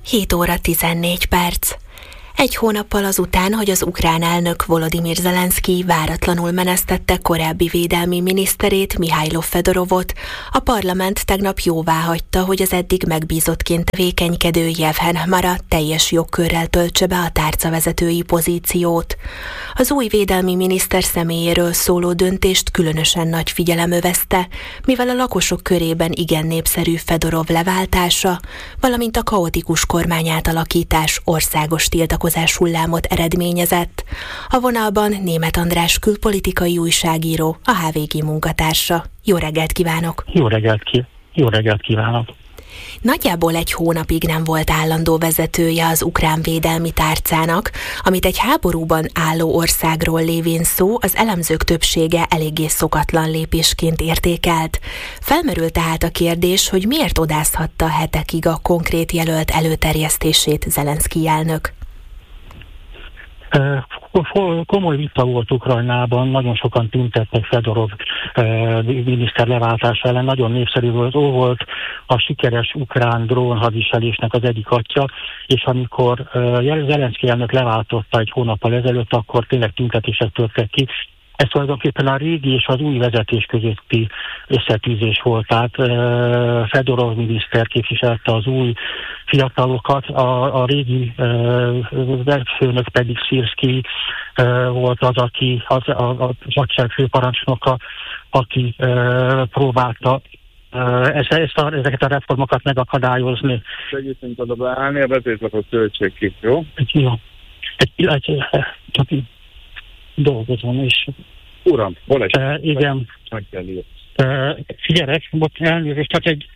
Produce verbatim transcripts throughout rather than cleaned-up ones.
hét óra tizennégy perc. Egy hónappal azután, hogy az ukrán elnök Volodymyr Zelenszkij váratlanul menesztette korábbi védelmi miniszterét, Mihailo Fedorovot, a parlament tegnap jóváhagyta, hogy az eddig megbízottként tevékenykedő Jevhen Mara teljes jogkörrel töltse be a tárcavezetői pozíciót. Az új védelmi miniszter személyéről szóló döntést különösen nagy figyelem övezte, mivel a lakosok körében igen népszerű Fedorov leváltása, valamint a kaotikus kormányátalakítás országos tiltakozás hullámot eredményezett. A vonalban Németh András külpolitikai újságíró, a há vé gé munkatársa. Jó reggelt kívánok! Jó reggelt, ki- Jó reggelt kívánok! Nagyjából egy hónapig nem volt állandó vezetője az ukrán védelmi tárcának, amit egy háborúban álló országról lévén szó az elemzők többsége eléggé szokatlan lépésként értékelt. Felmerült tehát a kérdés, hogy miért odázhatta hetekig a konkrét jelölt előterjesztését Zelenszkij elnök. Komoly vita volt Ukrajnában, nagyon sokan tüntettek Fedorov miniszter leváltása ellen, nagyon népszerű volt, ó volt a sikeres ukrán drónhadiselésnek az egyik atya, és amikor Zelenszkij elnök leváltotta egy hónappal ezelőtt, akkor tényleg tüntetések törtek ki. Ez tulajdonképpen a régi és az új vezetés közötti összetűzés volt. Tehát Fedorov miniszter képviselte az új fiatalokat, a, a régi főnök pedig Szirszkij volt az, aki az, a, a hadsereg főparancsnoka, aki próbálta ezt, ezt a, ezeket a reformokat megakadályozni. Segítünk oda beállni, a betétlapot töltsék ki, jó? Jó. Egy, egy, csak dolgozom, és... Uram, hol egy? Uh, igen. Meg kell írni. Uh, figyelek, most elnézést, csak egy...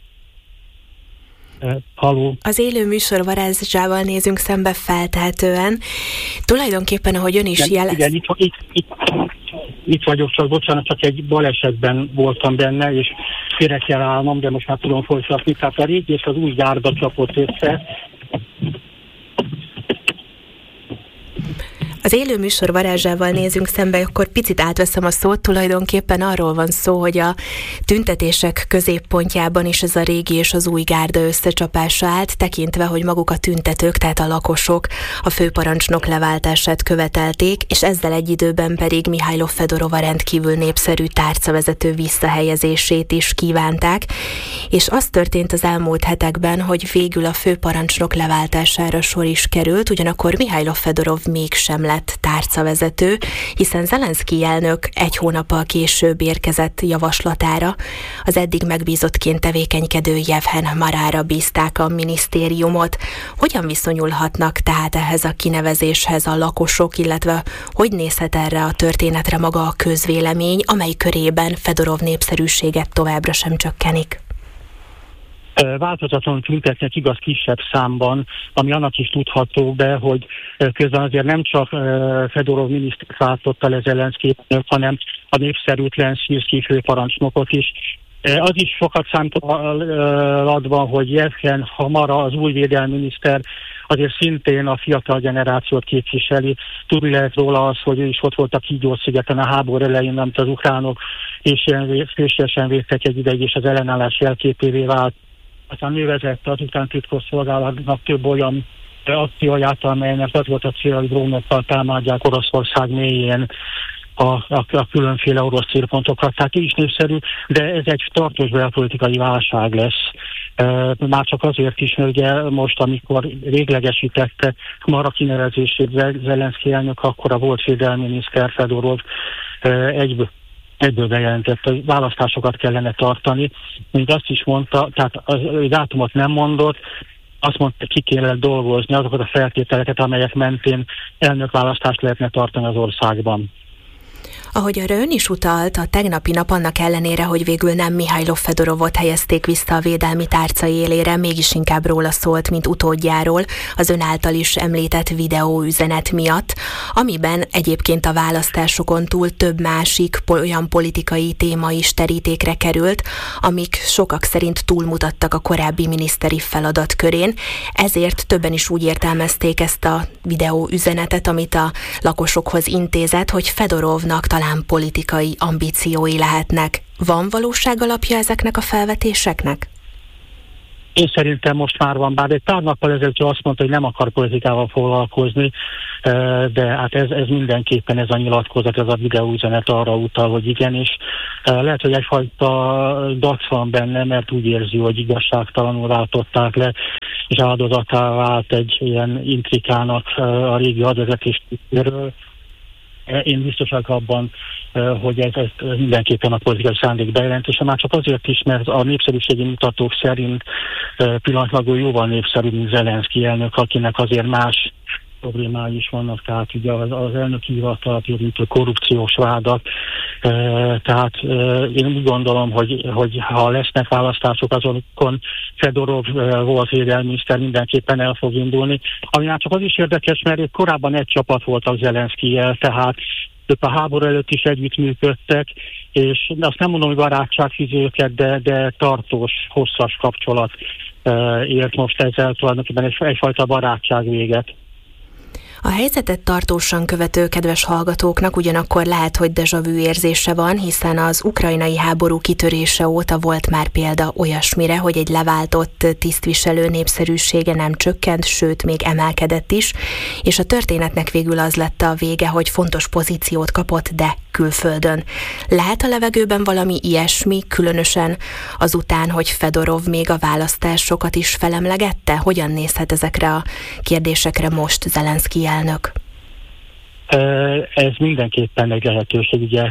Uh, haló. Az élő műsor varázsával nézünk szembe feltehetően. Tulajdonképpen, ahogy ön is igen, jelez... Igen, itt, itt, itt, itt vagyok, csak bocsánat, csak egy balesetben voltam benne, és félre kell állnom, de most már tudom folytatni. Tehát a régi és az új gárda csapott össze. Az élő műsor varázsával nézünk szembe, akkor picit átveszem a szót, tulajdonképpen arról van szó, hogy a tüntetések középpontjában is ez a régi és az új gárda összecsapása állt, tekintve, hogy maguk a tüntetők, tehát a lakosok a főparancsnok leváltását követelték, és ezzel egy időben pedig Mihailo Fedorov a rendkívül népszerű tárcavezető visszahelyezését is kívánták, és az történt az elmúlt hetekben, hogy végül a főparancsnok leváltására sor is került, ugyanakkor Mihailo Fedorov mégsem lett tárcavezető, hiszen Zelenszkij elnök egy hónappal később érkezett javaslatára az eddig megbízottként tevékenykedő Jevhen Marára bízták a minisztériumot. Hogyan viszonyulhatnak tehát ehhez a kinevezéshez a lakosok, illetve hogy nézhet erre a történetre maga a közvélemény, amely körében Fedorov népszerűséget továbbra sem csökkenik? Változatlanul tüntetnek, igaz, kisebb számban, ami annak is tudható be, hogy közben azért nem csak Fedorov minisztert váltotta le Zelenszkij, hanem a népszerűtlen Szirszkij főparancsnokot is. Az is sokat számít adva, hogy Jevhen Mara, az új védelmi miniszter, azért szintén a fiatal generációt képviseli. Tudni lehet róla az, hogy ő is ott volt a Kígyó-szigeten a háború elején, amit az ukránok hősiesen védtek egy ideig, és az ellenállás jelképévé vált. Aztán ő vezette az után titkosszolgálatnak több olyan akcióját, amelynek az volt a cél, hogy drónokkal támadják Oroszország mélyén a, a, a különféle orosz célpontokat. Tehát ő is népszerű, de ez egy tartós belpolitikai válság lesz. Már csak azért is, mert ugye most, amikor véglegesítette Mara kinevezését Zelenszkij elnök, akkor a volt védelmi miniszter Fedorov egyből egyből bejelentett, hogy választásokat kellene tartani. Még azt is mondta, tehát a dátumot nem mondott, azt mondta, ki kéne dolgozni azokat a feltételeket, amelyek mentén elnökválasztást lehetne tartani az országban. Ahogy arra ön is utalt, a tegnapi nap annak ellenére, hogy végül nem Mihailo Fedorovot helyezték vissza a védelmi tárca élére, mégis inkább róla szólt, mint utódjáról, az ön által is említett videóüzenet miatt, amiben egyébként a választásokon túl több másik olyan politikai téma is terítékre került, amik sokak szerint túlmutattak a korábbi miniszteri feladatkörén. Ezért többen is úgy értelmezték ezt a videóüzenetet, amit a lakosokhoz intézett, hogy Fedorovnak talán politikai ambíciói lehetnek. Van valóság alapja ezeknek a felvetéseknek? Én szerintem most már van, bár egy pár nappal ezelőtt azt mondta, hogy nem akar politikával foglalkozni, de hát ez, ez mindenképpen ez a nyilatkozat, ez a videóüzenet arra utal, hogy igenis. Lehet, hogy egyfajta dac van benne, mert úgy érzi, hogy igazságtalanul váltották le, és áldozatá vált egy ilyen intrikának a régi hadvezetés tükréről. Én biztosak abban, hogy ez, ez mindenképpen a politikai szándék bejelentése, már csak azért is, mert a népszerűségi mutatók szerint pillanatlag jóval népszerűbb, mint Zelenszky elnök, akinek azért más problémái is vannak, tehát ugye az, az elnöki hivatalat érintő korrupciós vádak, e, tehát e, én úgy gondolom, hogy, hogy ha lesznek választások, azokon Fedorov e, volt védelminiszter mindenképpen el fog indulni, ami már csak az is érdekes, mert korábban egy csapat voltak Zelenszkijjel, tehát ők a háború előtt is együttműködtek, és azt nem mondom, hogy barátságfűzi őket, de, de tartós, hosszas kapcsolat e, élt most ezzel tulajdonképpen egy, egyfajta barátság véget. A helyzetet tartósan követő kedves hallgatóknak ugyanakkor lehet, hogy déjà vu érzése van, hiszen az ukrajnai háború kitörése óta volt már példa olyasmire, hogy egy leváltott tisztviselő népszerűsége nem csökkent, sőt még emelkedett is, és a történetnek végül az lett a vége, hogy fontos pozíciót kapott, de külföldön. Lehet a levegőben valami ilyesmi, különösen azután, hogy Fedorov még a választásokat is felemlegette? Hogyan nézhet ezekre a kérdésekre most Zelenszky elnök? Ez mindenképpen egy lehetőség, ugye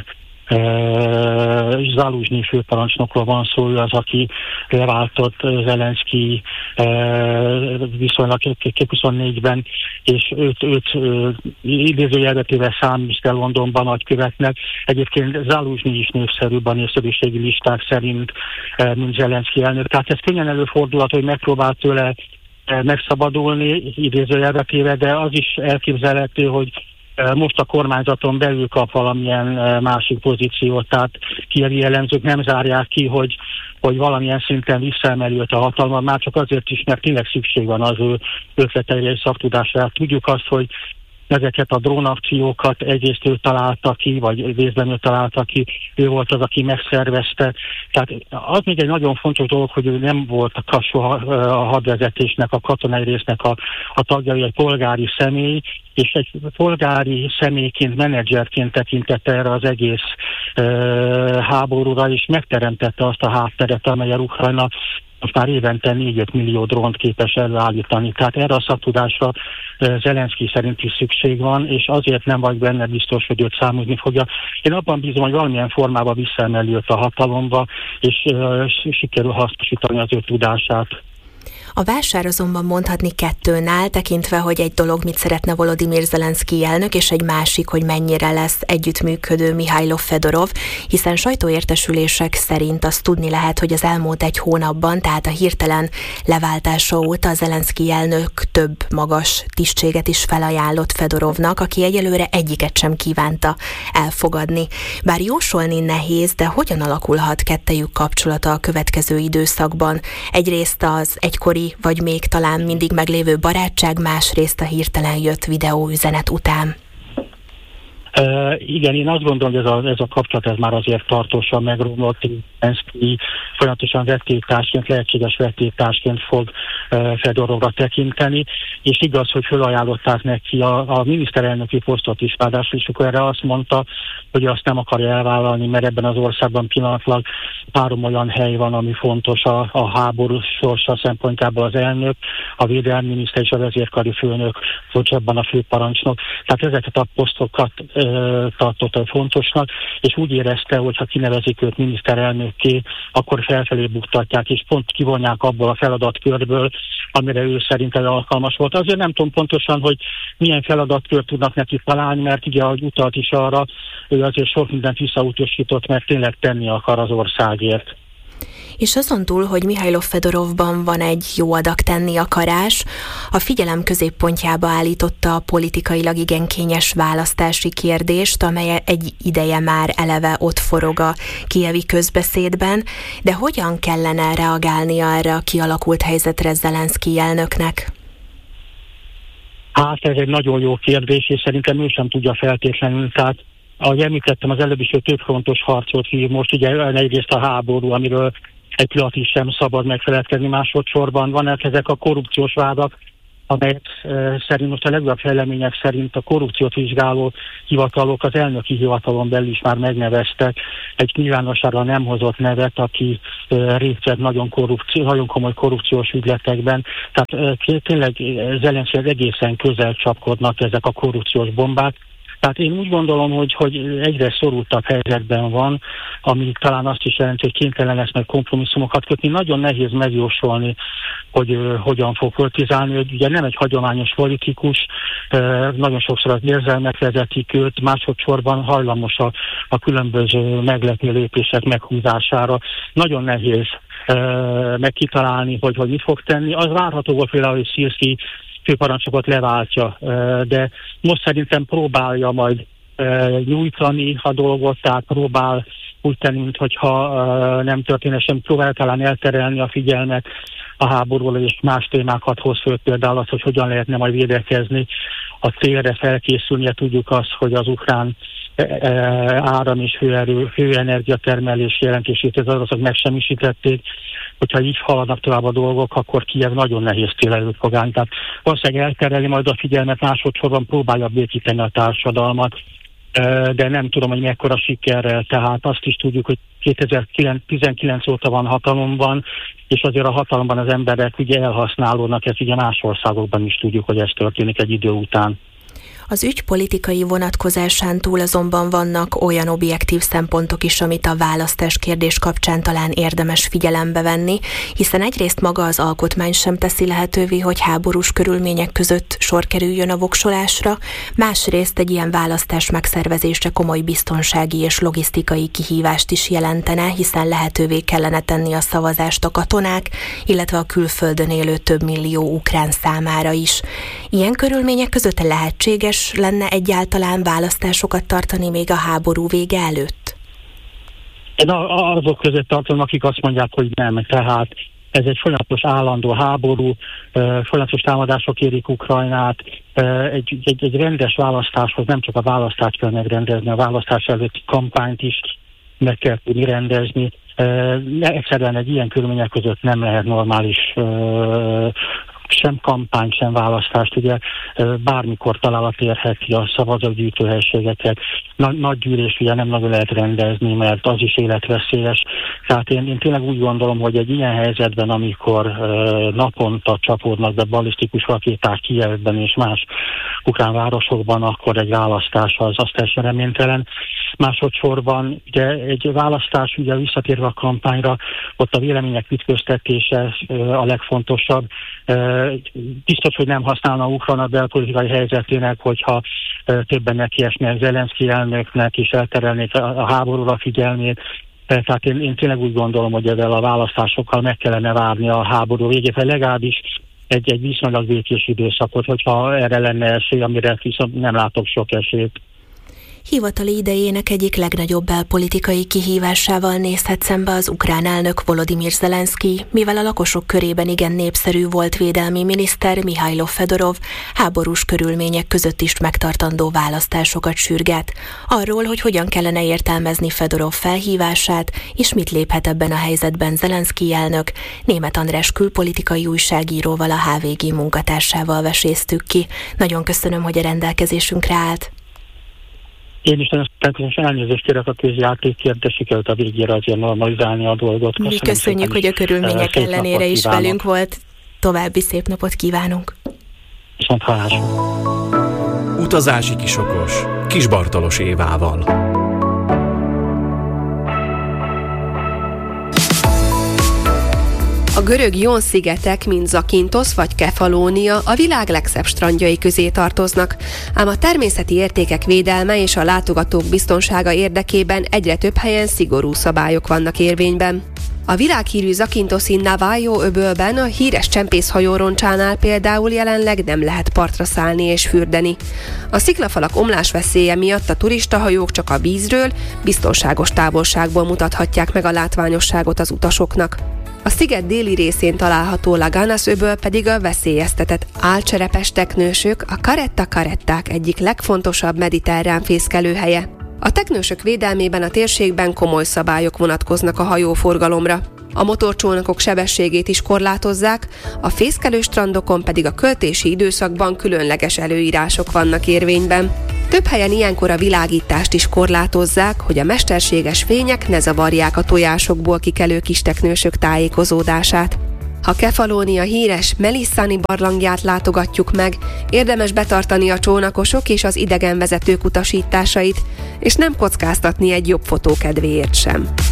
Zaluzsnyi főparancsnokról van szó, ő az, aki leváltott Zelenszky viszonylag kétezer-huszonnégyben, és őt, őt idézőjelbetéve száműzte Londonban nagykövetnek. Egyébként Zaluzsnyi is népszerűbb a népszerűségi listák szerint, mint Zelenszky elnök. Tehát ez könnyen előfordulhat, hogy megpróbált tőle megszabadulni, idézőjelbetéve, de az is elképzelhető, hogy most a kormányzaton belül kap valamilyen másik pozíciót, tehát kievi elemzők nem zárják ki, hogy, hogy valamilyen szinten visszaemelült a hatalmat, már csak azért is, mert tényleg szükség van az ő ötleteire és szaktudására. Tudjuk azt, hogy ezeket a drónakciókat egyrészt ő találta ki, vagy részben ő találta ki, ő volt az, aki megszervezte. Tehát az még egy nagyon fontos dolog, hogy ő nem volt a, soha a hadvezetésnek, a katonai résznek a, a tagja, egy polgári személy, és egy polgári személyként, menedzserként tekintette erre az egész e, háborúra, és megteremtette azt a hátteret, amelyel Ukrajna most már évente négy-öt millió drónt képes előállítani. Tehát erre a szaktudásra Zelenszky szerint is szükség van, és azért nem vagy benne biztos, hogy őt számozni fogja. Én abban bízom, hogy valamilyen formában visszaemeli őt a hatalomba, és uh, sikerül hasznosítani az ő tudását. A vásár azonban mondhatni kettőn áll, tekintve, hogy egy dolog mit szeretne Volodymyr Zelenszky elnök, és egy másik, hogy mennyire lesz együttműködő Mihailo Fedorov, hiszen sajtóértesülések szerint azt tudni lehet, hogy az elmúlt egy hónapban, tehát a hirtelen leváltása óta Zelenszky elnök több magas tisztséget is felajánlott Fedorovnak, aki egyelőre egyiket sem kívánta elfogadni. Bár jósolni nehéz, de hogyan alakulhat kettejük kapcsolata a következő időszakban? Egyrészt az egykori vagy még talán mindig meglévő barátság, másrészt a hirtelen jött videóüzenet után. Uh, igen, én azt gondolom, hogy ez a, ez a kapcsolat ez már azért tartósan megromlott. Zelenszky folyamatosan vettélytársként, lehetséges vettélytársként fog uh, Fedorovra tekinteni, és igaz, hogy felajánlották neki a, a miniszterelnöki posztot is, ráadásul is, akkor erre azt mondta, hogy azt nem akarja elvállalni, mert ebben az országban pillanatlag három olyan hely van, ami fontos a, a háború sorsa szempontjából: az elnök, a védelmi miniszter és a vezérkari főnök, pontosabban a főparancsnok. Tehát ezeket a posztokat tartotta fontosnak, és úgy érezte, hogy ha kinevezik őt miniszterelnökké, akkor felfelé buktatják, és pont kivonják abból a feladatkörből, amire ő szerint alkalmas volt. Azért nem tudom pontosan, hogy milyen feladatkört tudnak neki találni, mert ugye, ahogy utalt is arra, ő azért sok mindent visszautasított, mert tényleg tenni akar az országért. És azon túl, hogy Mihailo Fedorovban van egy jó adag tenni akarás, a figyelem középpontjába állította a politikailag igen kényes választási kérdést, amely egy ideje már eleve ott forog a kijevi közbeszédben, de hogyan kellene reagálnia erre a kialakult helyzetre Zelenszky elnöknek? Hát ez egy nagyon jó kérdés, és szerintem ő sem tudja feltétlenül, tehát ahogy említettem, az előbb is, hogy több fontos harcot hív most, ugye egyrészt a háború, amiről egy pillanatig sem szabad megfeledkezni. Másodszorban vannak ezek a korrupciós vádak, amelyek e, szerint most a legújabb fejlemények szerint a korrupciót vizsgáló hivatalok az elnöki hivatalon belül is már megneveztek egy nyilvánosságra nem hozott nevet, aki e, részt vett nagyon, korrupció, nagyon komoly korrupciós ügyletekben. Tehát e, tényleg Zelenszkijhez egészen közel csapkodnak ezek a korrupciós bombák. Tehát én úgy gondolom, hogy, hogy egyre szorultabb helyzetben van, ami talán azt is jelenti, hogy kénytelen lesz meg kompromisszumokat kötni. Nagyon nehéz megjósolni, hogy uh, hogyan fog politizálni, hogy ugye nem egy hagyományos politikus, uh, nagyon sokszor az érzelmek vezetik őt, másodszorban hajlamos a, a különböző meglepő lépések meghúzására. Nagyon nehéz uh, megkitalálni, hogy, hogy mit fog tenni. Az várható volt például, hogy Szirszky főparancsnokot leváltja, de most szerintem próbálja majd nyújtani a dolgot, tehát próbál úgy tenni, mintha nem történne sem, próbál talán elterelni a figyelmet a háborúról, és más témákat hoz föl, például az, hogy hogyan lehetne majd védekezni. A célra felkészülnie tudjuk azt, hogy az ukrán áram és hőerő, hőenergiatermelés jelentését az oroszok megsemmisítették. Hogyha így haladnak tovább a dolgok, akkor Kijev nagyon nehéz tél előtt fog állni. Tehát valószínűleg eltereli majd a figyelmet, másodszorban próbálja békíteni a társadalmat, de nem tudom, hogy mekkora sikerrel. Tehát azt is tudjuk, hogy kétezer-tizenkilenc óta van hatalomban, és azért a hatalomban az emberek ugye elhasználódnak, ezt ugye más országokban is tudjuk, hogy ez történik egy idő után. Az ügy politikai vonatkozásán túl azonban vannak olyan objektív szempontok is, amit a választás kérdés kapcsán talán érdemes figyelembe venni, hiszen egyrészt maga az alkotmány sem teszi lehetővé, hogy háborús körülmények között sor kerüljön a voksolásra, másrészt egy ilyen választás megszervezése komoly biztonsági és logisztikai kihívást is jelentene, hiszen lehetővé kellene tenni a szavazást a katonák, illetve a külföldön élő több millió ukrán számára is. Ilyen körülmények között lehetséges lenne egyáltalán választásokat tartani még a háború vége előtt? Én azok között tartom, akik azt mondják, hogy nem. Tehát ez egy folyamatos állandó háború, folyamatos támadások érik Ukrajnát, egy, egy, egy rendes választáshoz nem csak a választást kell megrendezni, a választás előtti kampányt is meg kell tudni rendezni. Egyszerűen egy ilyen körülmények között nem lehet normális sem kampány, sem választást, ugye bármikor találat érheti a szavazógyűjtőhelységeket. Nagy, nagy gyűlés ugye nem nagyon lehet rendezni, mert az is életveszélyes. Tehát én, én tényleg úgy gondolom, hogy egy ilyen helyzetben, amikor uh, naponta csapódnak be balisztikus rakéták Kijevben és más ukrán városokban, akkor egy választás az, az teljesen reménytelen. Másodszorban ugye egy választás, ugye visszatérve a kampányra, ott a vélemények ütköztetése uh, a legfontosabb. Uh, Biztos, hogy nem használna Ukrajna belpolitikai helyzetének, hogyha többen nekiesnek Zelenszkij elnöknek, és elterelnék a háborúra figyelmét. Tehát én, én tényleg úgy gondolom, hogy ezzel a választásokkal meg kellene várni a háború végét, vagy legalábbis egy, egy viszonylag békés időszakot, hogyha erre lenne esély, amire viszont nem látok sok esélyt. Hivatali idejének egyik legnagyobb belpolitikai kihívásával nézhet szembe az ukrán elnök Volodymyr Zelenszkij, mivel a lakosok körében igen népszerű volt védelmi miniszter Mihailo Fedorov, háborús körülmények között is megtartandó választásokat sürget. Arról, hogy hogyan kellene értelmezni Fedorov felhívását, és mit léphet ebben a helyzetben Zelenszkij elnök, Németh András külpolitikai újságíróval, a há vé gé munkatársával veséztük ki. Nagyon köszönöm, hogy a rendelkezésünkre állt. Én is természetesen elnézést kérek a közjátékért, de sikerült a végére azért normalizálni a dolgot. Mi köszönjük, hogy a körülmények ellenére is kívánok. Velünk volt. További szép napot kívánunk. Viszont hallásra. Utazási kisokos Kis Bartalos Évával. A görög Ion-szigetek, mint Zakynthos vagy Kefalónia a világ legszebb strandjai közé tartoznak, ám a természeti értékek védelme és a látogatók biztonsága érdekében egyre több helyen szigorú szabályok vannak érvényben. A világhírű Zakinthoszi Navajo öbölben a híres csempészhajó roncsánál például jelenleg nem lehet partra szállni és fürdeni. A sziklafalak omlásveszélye miatt a turistahajók csak a vízről, biztonságos távolságból mutathatják meg a látványosságot az utasoknak. A sziget déli részén található Laganas öböl pedig a veszélyeztetett álcserepes teknősök, a karetta-karetták egyik legfontosabb mediterrán fészkelőhelye. A teknősök védelmében a térségben komoly szabályok vonatkoznak a hajóforgalomra. A motorcsónakok sebességét is korlátozzák, a fészkelő strandokon pedig a költési időszakban különleges előírások vannak érvényben. Több helyen ilyenkor a világítást is korlátozzák, hogy a mesterséges fények ne zavarják a tojásokból kikelő kisteknősök tájékozódását. Ha Kefalónia híres Melissani barlangját látogatjuk meg, érdemes betartani a csónakosok és az idegenvezetők utasításait, és nem kockáztatni egy jobb fotó kedvéért sem.